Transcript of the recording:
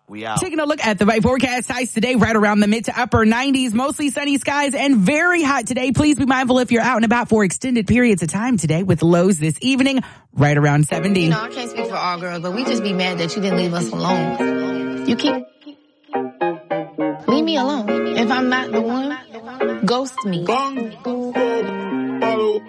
We out. Taking a look at the forecast highs today, right around the mid to upper 90s, mostly sunny skies and very hot today. Please be mindful if you're out and about for extended periods of time today, with lows this evening right around 70. You know, I can't speak for all girls, but we just be mad that you didn't leave us alone. You keep... Leave me alone. If I'm not the one, ghost me.